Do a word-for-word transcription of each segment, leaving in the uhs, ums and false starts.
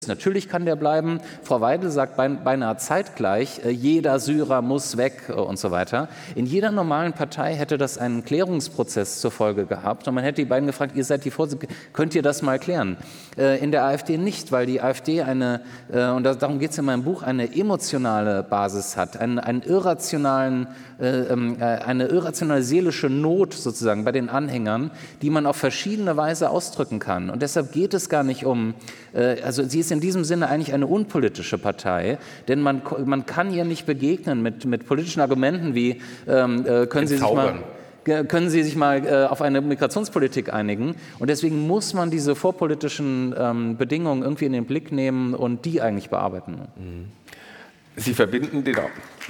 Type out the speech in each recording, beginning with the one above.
Natürlich kann der bleiben. Frau Weidel sagt beinahe zeitgleich, jeder Syrer muss weg und so weiter. In jeder normalen Partei hätte das einen Klärungsprozess zur Folge gehabt und man hätte die beiden gefragt, ihr seid die Vorsitzenden, könnt ihr das mal klären? In der AfD nicht, weil die AfD eine, und darum geht es in meinem Buch, eine emotionale Basis hat, einen, einen irrationalen, eine irrationale seelische Not sozusagen bei den Anhängern, die man auf verschiedene Weise ausdrücken kann. Und deshalb geht es gar nicht um, also sie ist in diesem Sinne eigentlich eine unpolitische Partei, denn man, man kann ihr nicht begegnen mit, mit politischen Argumenten wie, ähm, können Sie sich mal... können Sie sich mal äh, auf eine Migrationspolitik einigen. Und deswegen muss man diese vorpolitischen ähm, Bedingungen irgendwie in den Blick nehmen und die eigentlich bearbeiten. Sie verbinden den...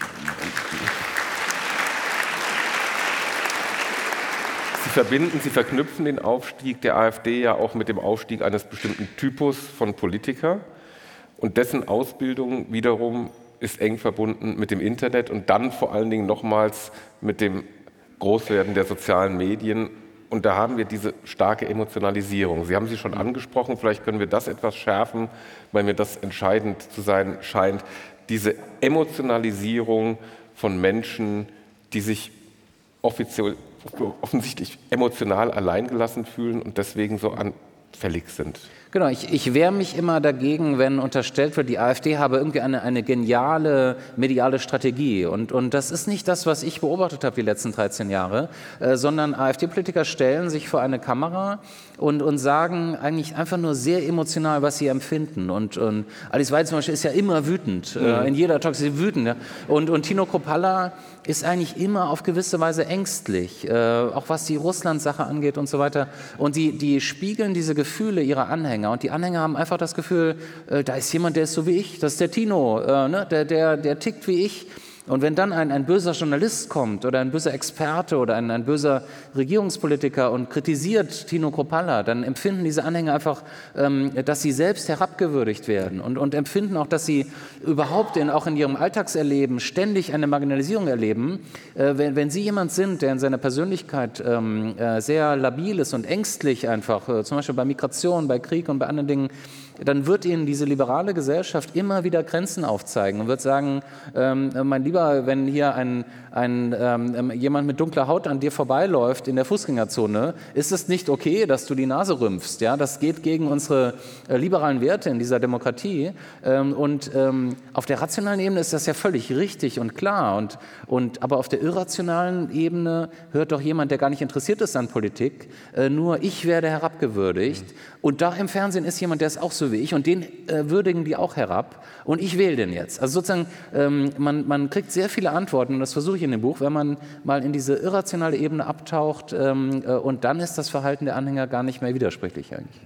Sie verbinden, Sie verknüpfen den Aufstieg der AfD ja auch mit dem Aufstieg eines bestimmten Typus von Politiker. Und dessen Ausbildung wiederum ist eng verbunden mit dem Internet und dann vor allen Dingen nochmals mit dem Großwerden der sozialen Medien. Und da haben wir diese starke Emotionalisierung. Sie haben sie schon angesprochen, vielleicht können wir das etwas schärfen, weil mir das entscheidend zu sein scheint. Diese Emotionalisierung von Menschen, die sich offiziell, offensichtlich emotional alleingelassen fühlen und deswegen so anfällig sind. Genau, ich, ich wehre mich immer dagegen, wenn unterstellt wird, die AfD habe irgendwie eine, eine geniale mediale Strategie. Und, und das ist nicht das, was ich beobachtet habe die letzten dreizehn Jahre, äh, sondern AfD-Politiker stellen sich vor eine Kamera und, und sagen eigentlich einfach nur sehr emotional, was sie empfinden. Und, und Alice Weidel zum Beispiel ist ja immer wütend, mhm. äh, in jeder Talk ist sie wütend. Ja? Und, und Tino Kruppalla ist eigentlich immer auf gewisse Weise ängstlich, äh, auch was die Russland-Sache angeht und so weiter. Und die, die spiegeln diese Gefühle ihrer Anhänger. Und die Anhänger haben einfach das Gefühl, äh, da ist jemand, der ist so wie ich, das ist der Tino, äh, ne? der, der, der tickt wie ich. Und wenn dann ein, ein böser Journalist kommt oder ein böser Experte oder ein, ein böser Regierungspolitiker und kritisiert Tino Kruppalla, dann empfinden diese Anhänger einfach, ähm, dass sie selbst herabgewürdigt werden und, und empfinden auch, dass sie überhaupt in, auch in ihrem Alltagserleben ständig eine Marginalisierung erleben. Äh, wenn, wenn sie jemand sind, der in seiner Persönlichkeit ähm, äh, sehr labil ist und ängstlich einfach, äh, zum Beispiel bei Migration, bei Krieg und bei anderen Dingen, dann wird ihnen diese liberale Gesellschaft immer wieder Grenzen aufzeigen und wird sagen, ähm, mein Lieber, wenn hier ein, ein, ähm, jemand mit dunkler Haut an dir vorbeiläuft in der Fußgängerzone, ist es nicht okay, dass du die Nase rümpfst. Ja? Das geht gegen unsere äh, liberalen Werte in dieser Demokratie. Ähm, und ähm, auf der rationalen Ebene ist das ja völlig richtig und klar. Und, und, aber auf der irrationalen Ebene hört doch jemand, der gar nicht interessiert ist an Politik, äh, nur ich werde herabgewürdigt. Mhm. Und da im Fernsehen ist jemand, der ist auch so wie ich und den äh, würdigen die auch herab und ich wähle den jetzt. Also sozusagen, ähm, man, man kriegt sehr viele Antworten und das versuche ich in dem Buch, wenn man mal in diese irrationale Ebene abtaucht ähm, äh, und dann ist das Verhalten der Anhänger gar nicht mehr widersprüchlich eigentlich.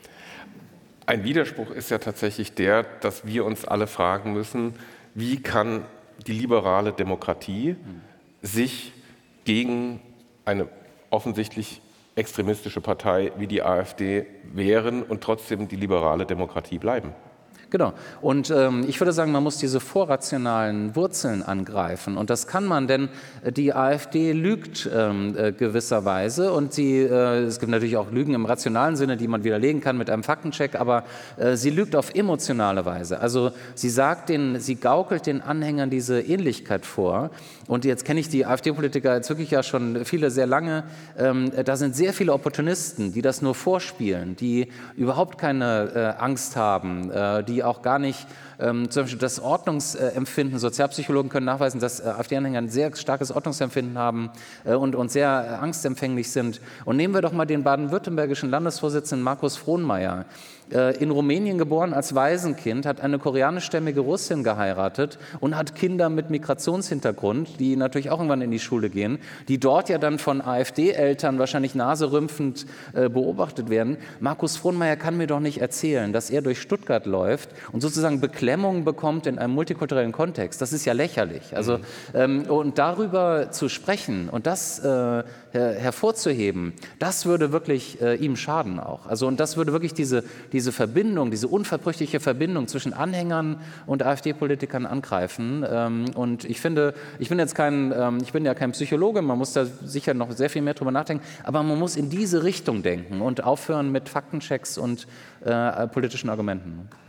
Ein Widerspruch ist ja tatsächlich der, dass wir uns alle fragen müssen, wie kann die liberale Demokratie sich gegen eine offensichtlich extremistische Partei wie die AfD wehren und trotzdem die liberale Demokratie bleiben. Genau. Und ähm, ich würde sagen, man muss diese vorrationalen Wurzeln angreifen. Und das kann man, denn die AfD lügt ähm, äh, gewisserweise. Und sie, äh, es gibt natürlich auch Lügen im rationalen Sinne, die man widerlegen kann mit einem Faktencheck, aber äh, sie lügt auf emotionale Weise. Also sie sagt den, sie gaukelt den Anhängern diese Ähnlichkeit vor. Und jetzt kenne ich die AfD-Politiker jetzt wirklich ja schon viele sehr lange. Ähm, da sind sehr viele Opportunisten, die das nur vorspielen, die überhaupt keine äh, Angst haben, äh, die auch gar nicht, ähm, zum Beispiel das Ordnungsempfinden, Sozialpsychologen können nachweisen, dass äh, AfD-Anhänger ein sehr starkes Ordnungsempfinden haben äh, und, und sehr äh, angstempfänglich sind. Und nehmen wir doch mal den baden-württembergischen Landesvorsitzenden Markus Frohnmaier. In Rumänien geboren als Waisenkind, hat eine koreanischstämmige Russin geheiratet und hat Kinder mit Migrationshintergrund, die natürlich auch irgendwann in die Schule gehen, die dort ja dann von AfD-Eltern wahrscheinlich naserümpfend äh, beobachtet werden. Markus Frohnmaier kann mir doch nicht erzählen, dass er durch Stuttgart läuft und sozusagen Beklemmung bekommt in einem multikulturellen Kontext. Das ist ja lächerlich. Also, ähm, und darüber zu sprechen und das äh, her hervorzuheben, das würde wirklich äh, ihm schaden auch. Also, und das würde wirklich diese, diese Verbindung, diese unverbrüchliche Verbindung zwischen Anhängern und AfD-Politikern angreifen. Ähm, und ich finde, ich bin jetzt kein, ähm, ich bin ja kein Psychologe, man muss da sicher noch sehr viel mehr drüber nachdenken, aber man muss in diese Richtung denken und aufhören mit Faktenchecks und äh, politischen Argumenten.